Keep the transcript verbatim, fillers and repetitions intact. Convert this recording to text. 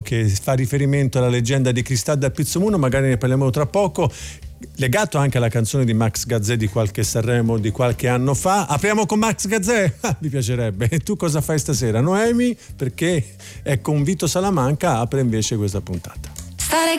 che fa riferimento alla leggenda di Cristaldo al Pizzomuno, magari ne parliamo tra poco, legato anche alla canzone di Max Gazzè di qualche Sanremo di qualche anno fa. Apriamo con Max Gazzè? Ah, mi piacerebbe. E tu cosa fai stasera, Noemi? Perché è con Vito Salamanca apre invece questa puntata. Stare